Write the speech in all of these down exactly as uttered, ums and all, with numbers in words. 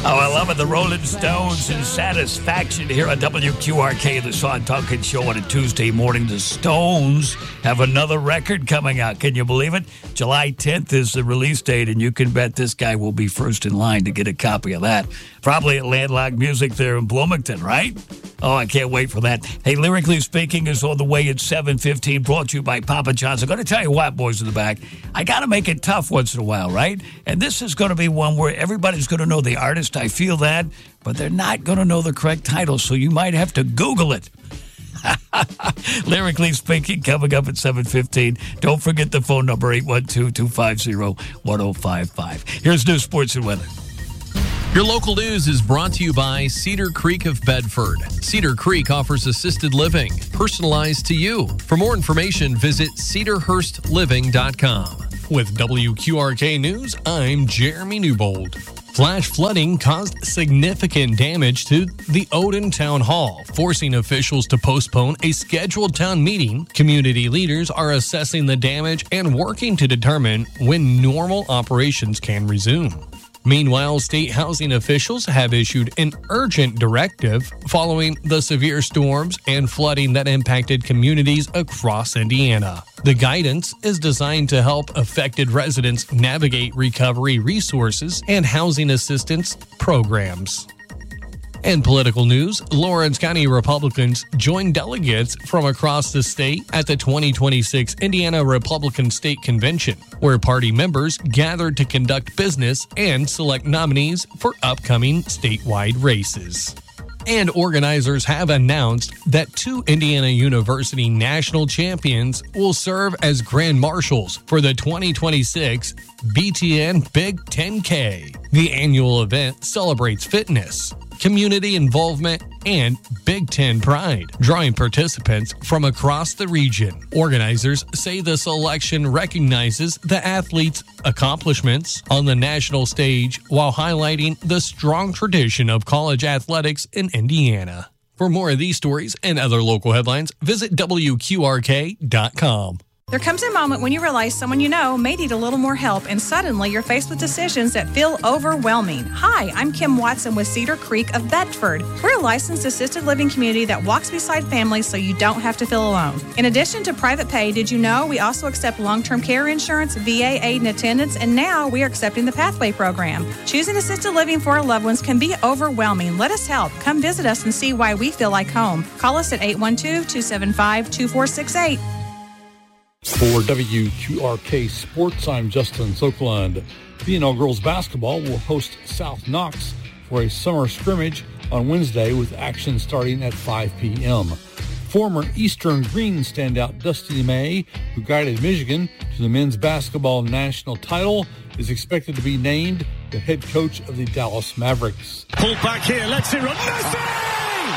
Oh, I love it. The Rolling Stones and Satisfaction here on W Q R K, the Sean Duncan Show on a Tuesday morning. The Stones have another record coming out. Can you believe it? July tenth is the release date, and you can bet this guy will be first in line to get a copy of that. Probably at Landlocked Music there in Bloomington, right? Oh, I can't wait for that. Hey, Lyrically Speaking is on the way at seven fifteen, brought to you by Papa John's. I'm going to tell you what, boys in the back, I got to make it tough once in a while, right? And this is going to be one where everybody's going to know the artist. I feel that, but they're not going to know the correct title, so you might have to Google it. Lyrically Speaking, coming up at seven fifteen. Don't forget the phone number, eight one two, two five zero, one zero five five. Here's news, sports, and weather. Your local news is brought to you by Cedar Creek of Bedford. Cedar Creek offers assisted living, personalized to you. For more information, visit cedar hurst living dot com. With W Q R K News, I'm Jeremy Newbold. Flash flooding caused significant damage to the Odin Town Hall, forcing officials to postpone a scheduled town meeting. Community leaders are assessing the damage and working to determine when normal operations can resume. Meanwhile, state housing officials have issued an urgent directive following the severe storms and flooding that impacted communities across Indiana. The guidance is designed to help affected residents navigate recovery resources and housing assistance programs. In political news, Lawrence County Republicans joined delegates from across the state at the twenty twenty-six Indiana Republican State Convention, where party members gathered to conduct business and select nominees for upcoming statewide races. And organizers have announced that two Indiana University national champions will serve as grand marshals for the twenty twenty-six B T N Big ten K. The annual event celebrates fitness, community involvement, and Big Ten pride, drawing participants from across the region. Organizers say the selection recognizes the athletes' accomplishments on the national stage while highlighting the strong tradition of college athletics in Indiana. For more of these stories and other local headlines, visit W Q R K dot com. There comes a moment when you realize someone you know may need a little more help, and suddenly you're faced with decisions that feel overwhelming. Hi, I'm Kim Watson with Cedar Creek of Bedford. We're a licensed assisted living community that walks beside families so you don't have to feel alone. In addition to private pay, did you know we also accept long-term care insurance, V A aid and attendance, and now we are accepting the Pathway program. Choosing assisted living for our loved ones can be overwhelming. Let us help. Come visit us and see why we feel like home. Call us at eight one two, two seven five, two four six eight. For W Q R K Sports, I'm Justin Sokolund. B N L Girls Basketball will host South Knox for a summer scrimmage on Wednesday with action starting at five p.m. Former Eastern Green standout Dusty May, who guided Michigan to the men's basketball national title, is expected to be named the head coach of the Dallas Mavericks. Pulled back here, let's it run. Messi!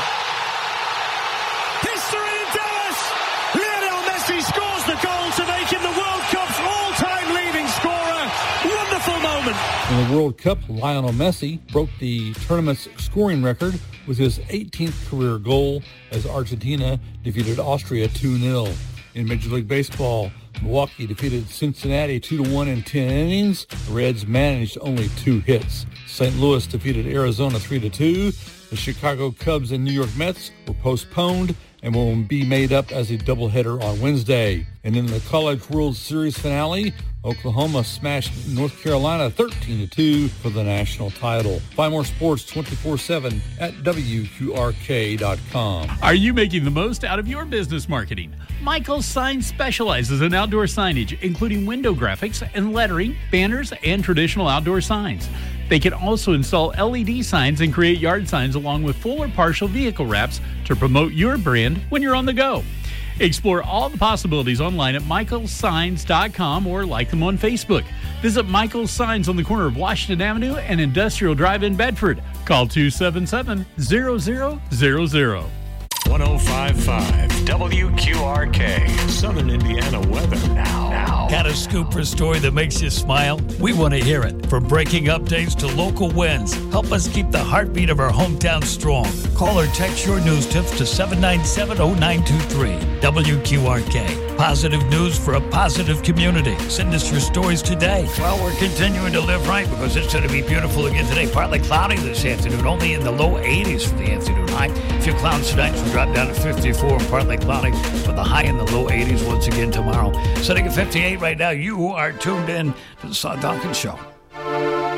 History in Dallas! Lionel Messi scores the goal to make him the World Cup's all-time leading scorer. Wonderful moment. In the World Cup, Lionel Messi broke the tournament's scoring record with his eighteenth career goal as Argentina defeated Austria two nil. In Major League Baseball, Milwaukee defeated Cincinnati two to one in ten innings. The Reds managed only two hits. Saint Louis defeated Arizona three to two. The Chicago Cubs and New York Mets were postponed and will be made up as a doubleheader on Wednesday. And in the College World Series finale, Oklahoma smashed North Carolina thirteen to two for the national title. Find more sports twenty-four seven at W Q R K dot com. Are you making the most out of your business marketing? Michael's Signs specializes in outdoor signage, including window graphics and lettering, banners, and traditional outdoor signs. They can also install L E D signs and create yard signs along with full or partial vehicle wraps to promote your brand when you're on the go. Explore all the possibilities online at michaels signs dot com or like them on Facebook. Visit Michael's Signs on the corner of Washington Avenue and Industrial Drive in Bedford. Call two seven seven, zero zero zero zero. one oh five point five W Q R K. Southern Indiana weather now. now. Got a scoop or story that makes you smile? We want to hear it. From breaking updates to local wins, help us keep the heartbeat of our hometown strong. Call or text your news tips to seven nine seven oh nine two three. W Q R K. Positive news for a positive community. Send us your stories today. Well, we're continuing to live right because it's going to be beautiful again today. Partly cloudy this afternoon, only in the low eighties for the afternoon high. A few clouds tonight, so we drop down to fifty-four and partly cloudy with a high in the low eighties once again tomorrow. Sitting at fifty-eight right now, you are tuned in to the Son Duncan Show.